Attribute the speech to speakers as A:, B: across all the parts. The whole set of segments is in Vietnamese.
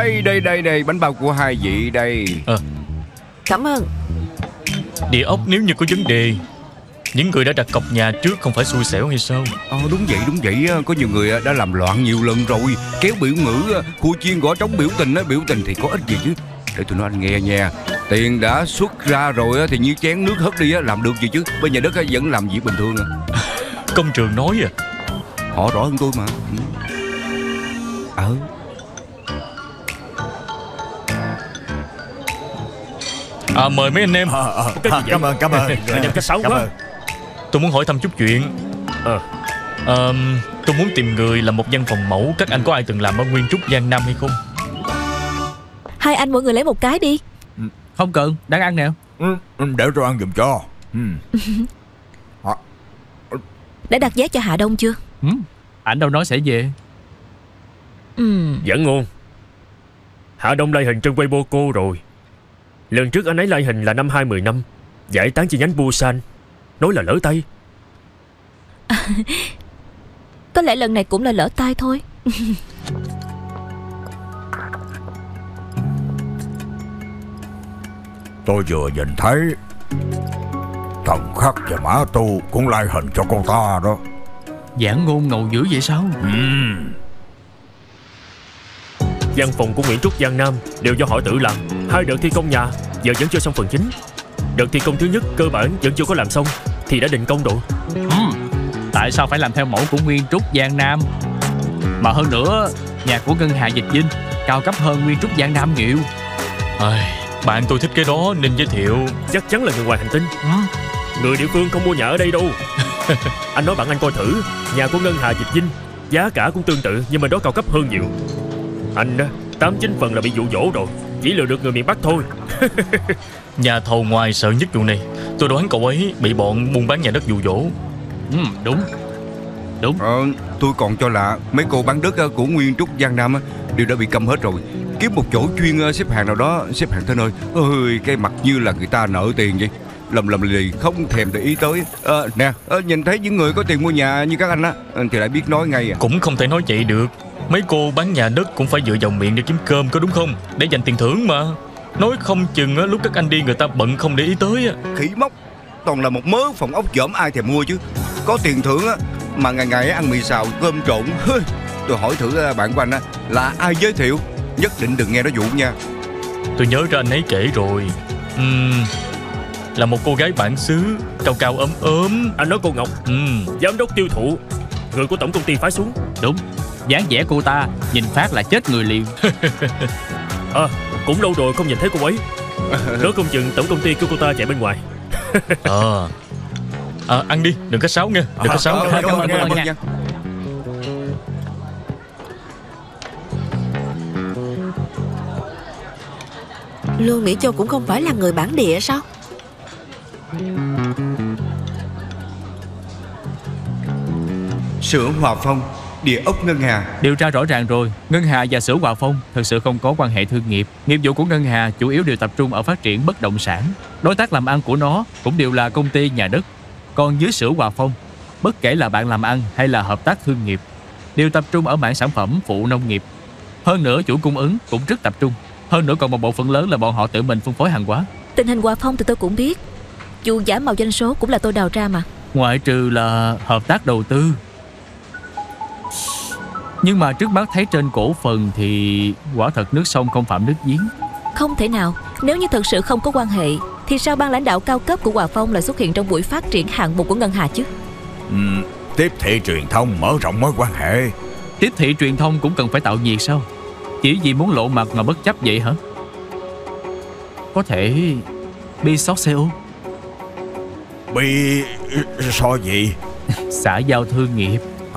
A: Đây, bánh bao của hai vị đây.
B: Cảm ơn.
C: Địa ốc nếu như có vấn đề, những người đã đặt cọc nhà trước không phải xui xẻo hay sao?
A: Đúng vậy. Có nhiều người đã làm loạn nhiều lần rồi. Kéo biểu ngữ, khu chiên gõ trống biểu tình. Biểu tình thì có ích gì chứ. Để tôi nói anh nghe nha. Tiền đã xuất ra rồi thì như chén nước hất đi làm được gì chứ. Bên nhà đất vẫn làm việc bình thường.
C: Công trường nói
A: Họ rõ hơn tôi mà.
C: Mời mấy anh em.
D: Cảm ơn.
E: Nhân cách xấu quá.
C: Tôi muốn hỏi thăm chút chuyện. Tôi muốn tìm người làm một văn phòng mẫu. Các anh có ai từng làm ở Nguyên Trúc Giang Nam hay không?
B: Hai anh mỗi người lấy một cái đi.
D: Không cần, đang ăn nè.
E: Để tôi ăn giùm cho.
B: Đã đặt vé cho Hạ Đông chưa?
D: Ảnh đâu nói sẽ về.
E: Vẫn ngon. Hạ Đông lai hình trên Weibo cô rồi. Lần trước anh ấy lai hình là năm 2015, giải tán chi nhánh Busan. Nói là lỡ tay.
B: Có lẽ lần này cũng là lỡ tay thôi.
E: Tôi vừa nhìn thấy Thần Khắc và Mã Tu cũng lai hình cho con ta đó.
D: Giảng ngôn ngầu dữ vậy sao?
E: Văn phòng của Nguyễn Trúc Giang Nam đều do họ tự làm. 2 đợt thi công nhà giờ vẫn chưa xong phần chính. Đợt thi công thứ nhất cơ bản vẫn chưa có làm xong thì đã định công rồi.
D: Tại sao phải làm theo mẫu của Nguyên Trúc Giang Nam? Mà hơn nữa, nhà của Ngân Hà Dịch Dinh cao cấp hơn Nguyên Trúc Giang Nam nhiều.
C: Bạn tôi thích cái đó nên giới thiệu.
E: Chắc chắn là người ngoài hành tinh. Người địa phương không mua nhà ở đây đâu. Anh nói bạn anh coi thử. Nhà của Ngân Hà Dịch Dinh giá cả cũng tương tự, nhưng mà đó cao cấp hơn nhiều. Anh á, 89 phần là bị dụ dỗ rồi. Chỉ lừa được người miền Bắc thôi.
C: Nhà thầu ngoài sợ nhất vụ này. Tôi đoán cậu ấy bị bọn buôn bán nhà đất dụ dỗ.
D: Đúng.
A: Tôi còn cho là mấy cô bán đất của Nguyên Trúc Giang Nam đều đã bị câm hết rồi. Kiếm một chỗ chuyên xếp hàng nào đó, xếp hàng tới nơi. Cái mặt như là người ta nợ tiền vậy. Lầm lì không thèm để ý tới. Nhìn thấy những người có tiền mua nhà như các anh thì lại biết nói ngay.
C: Cũng không thể nói vậy được. Mấy cô bán nhà đất cũng phải dựa vào miệng để kiếm cơm, có đúng không? Để dành tiền thưởng mà. Nói không chừng lúc các anh đi người ta bận không để ý tới.
A: Khỉ mốc. Toàn là một mớ phòng ốc dởm, ai thèm mua chứ. Có tiền thưởng mà ngày ăn mì xào cơm trộn. Tôi hỏi thử bạn của anh là ai giới thiệu. Nhất định đừng nghe nói vụ nha.
C: Tôi nhớ ra anh ấy kể rồi. Là một cô gái bản xứ, cao cao ốm.
E: Anh nói cô Ngọc, giám đốc tiêu thụ, người của tổng công ty phái xuống.
D: Đúng. Dáng vẻ cô ta nhìn phát là chết người liền.
E: Cũng lâu rồi không nhìn thấy cô ấy. Nói không chừng tổng công ty kêu cô ta chạy bên ngoài.
C: Ăn đi, đừng có sáo nghe. Đừng có sáo.
D: Cảm ơn nha.
B: Lương Mỹ Châu cũng không phải là người bản địa sao?
A: Xưởng Hòa Phong, địa ốc Ngân Hà.
D: Điều tra rõ ràng rồi, Ngân Hà và xưởng Hòa Phong thực sự không có quan hệ thương nghiệp. Nghiệp vụ của Ngân Hà chủ yếu đều tập trung ở phát triển bất động sản. Đối tác làm ăn của nó cũng đều là công ty nhà đất. Còn dưới xưởng Hòa Phong, bất kể là bạn làm ăn hay là hợp tác thương nghiệp, đều tập trung ở mảng sản phẩm phụ nông nghiệp. Hơn nữa chủ cung ứng cũng rất tập trung. Hơn nữa còn một bộ phận lớn là bọn họ tự mình phân phối hàng hóa.
B: Tình hình Hòa Phong thì tôi cũng biết. Vụ giả mạo doanh số cũng là tôi đào ra mà.
D: Ngoại trừ là hợp tác đầu tư. Nhưng mà trước mắt thấy trên cổ phần thì quả thật nước sông không phạm nước giếng.
B: Không thể nào. Nếu như thật sự không có quan hệ thì sao ban lãnh đạo cao cấp của Hòa Phong lại xuất hiện trong buổi phát triển hạng mục của Ngân Hà chứ?
E: Tiếp thị truyền thông mở rộng mối quan hệ.
D: Tiếp thị truyền thông cũng cần phải tạo nhiệt sao? Chỉ vì muốn lộ mặt mà bất chấp vậy hả? Có thể bi sót CO.
E: Bi so gì?
D: Xã giao thương nghiệp.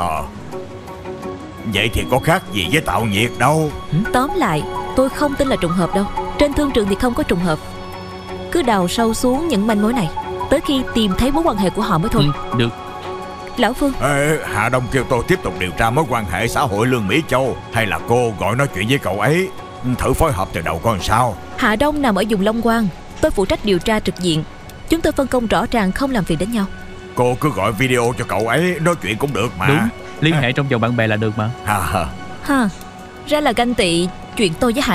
E: Vậy thì có khác gì với tạo nhiệt đâu.
B: Tóm lại, tôi không tin là trùng hợp đâu. Trên thương trường thì không có trùng hợp. Cứ đào sâu xuống những manh mối này, tới khi tìm thấy mối quan hệ của họ mới thôi.
D: Được.
B: Lão Phương,
E: Hạ Đông kêu tôi tiếp tục điều tra mối quan hệ xã hội Lương Mỹ Châu. Hay là cô gọi nói chuyện với cậu ấy, thử phối hợp từ đầu coi sao.
B: Hạ Đông nằm ở vùng Long Quang, tôi phụ trách điều tra trực diện. Chúng tôi phân công rõ ràng, không làm phiền đến nhau.
E: Cô cứ gọi video cho cậu ấy nói chuyện cũng được mà.
D: Đúng, liên hệ trong vòng bạn bè là được mà.
B: Ra là ganh tị chuyện tôi với Hạ